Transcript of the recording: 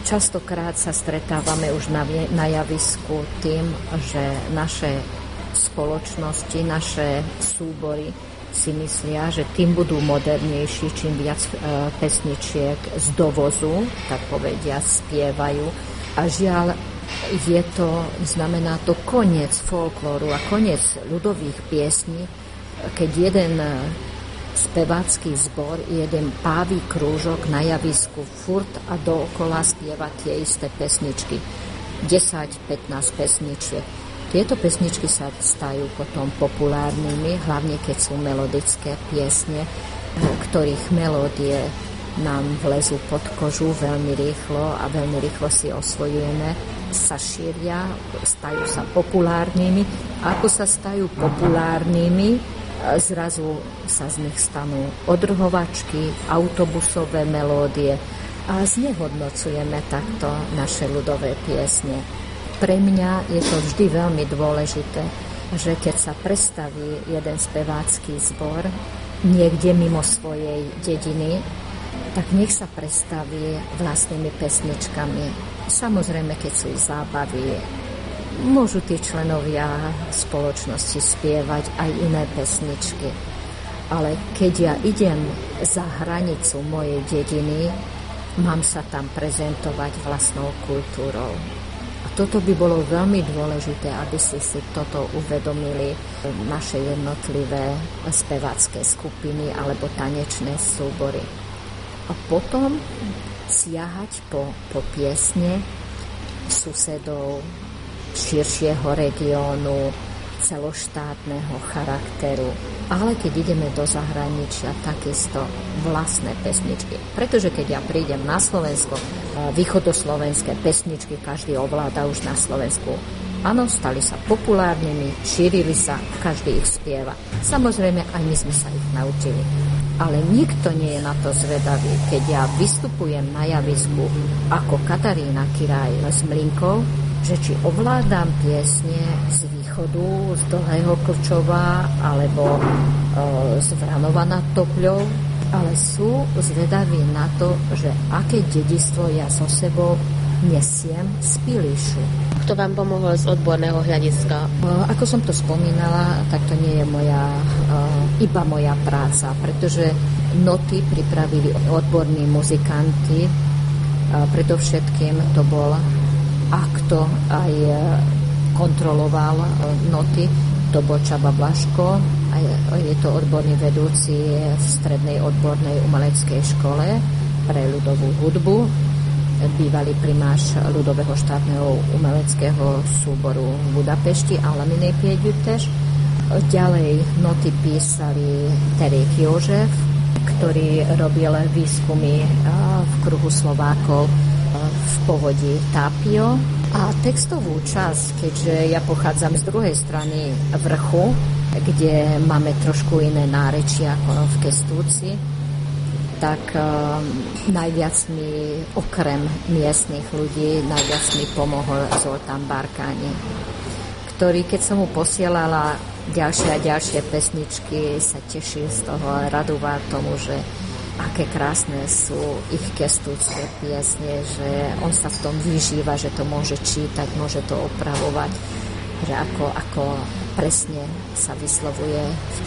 Častokrát sa stretávame už na javisku tým, že naše spoločnosti, naše súbory si myslia, že tým budú modernejší, čím viac pesničiek z dovozu, tak povedia, spievajú. A žiaľ, znamená to koniec folklóru a koniec ľudových piesní, keď jeden spevácky zbor, jeden pávý krúžok na javisku furt a dookola spieva tie isté pesničky. 10-15 pesničiek. Tieto pesničky sa stajú potom populárnymi, hlavne keď sú melodické piesne, ktorých melódie nám vlezú pod kožu veľmi rýchlo a veľmi rýchlo si osvojujeme, sa šíria, stajú sa populárnymi. A ako sa stajú populárnymi, zrazu sa z nich stanú odrhovačky, autobusové melódie a znehodnocujeme takto naše ľudové piesne. Pre mňa je to vždy veľmi dôležité, že keď sa predstaví jeden spevácky zbor niekde mimo svojej dediny, tak nech sa predstaví vlastnými pesničkami. Samozrejme, keď sú zábavy, môžu tí členovia spoločnosti spievať aj iné pesničky. Ale keď ja idem za hranicu mojej dediny, mám sa tam prezentovať vlastnou kultúrou. A toto by bolo veľmi dôležité, aby si toto uvedomili naše jednotlivé spevácké skupiny alebo tanečné súbory. A potom siahať po piesne susedov širšieho regiónu, celoštátneho charakteru. Ale keď ideme do zahraničia, takisto vlastné pesničky. Pretože keď ja prídem na Slovensko, východoslovenské pesničky každý ovláda už na Slovensku. Áno, stali sa populárnymi, šírili sa, každý ich spieva. Samozrejme, aj my sme sa ich naučili. Ale nikto nie je na to zvedavý. Keď ja vystupujem na javisku ako Katarína Kiraj z Mlynkov, že či ovládam piesne z východu, z Dlhého Klčova alebo z Vranova nad Topľou, ale sú zvedaví na to, že aké dedičstvo ja so sebou nesiem z Pilíšu. Kto vám pomohol z odborného hľadiska? Ako som to spomínala, tak to nie je iba moja práca, pretože noty pripravili odborní muzikanti, predovšetkým to bol a kto aj kontroloval noty, to bol Csaba Blažko, je to odborný vedúci v Strednej odbornej umeleckej škole pre ľudovú hudbu, bývalý primáš ľudového štátneho umeleckého súboru v Budapešti, Alaminej Piegyüttes. Ďalej noty písali Terék József, ktorý robil výskumy v kruhu Slovákov v povodí Tápio. A textovú časť, keďže ja pochádzam z druhej strany vrchu, kde máme trošku iné nárečia ako v Kestúci, tak najviac mi, okrem miestnych ľudí, najviac mi pomohol Zoltán Barkáni, ktorý, keď som mu posielala ďalšie a ďalšie pesničky, sa tešil z toho a radoval tomu, že aké krásne sú ich kestúcké piesne, že on sa v tom vyžíva, že to môže čítať, môže to opravovať, že ako presne sa vyslovuje v